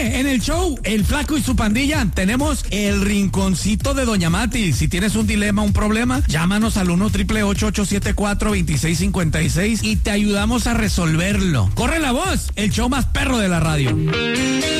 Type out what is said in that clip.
Oye, en el show, El Flaco y su pandilla, tenemos el rinconcito de Doña Mati. Si tienes un dilema, un problema, llámanos al 1-888-874-2656 y te ayudamos a resolverlo. Corre la voz, el show más perro de la radio.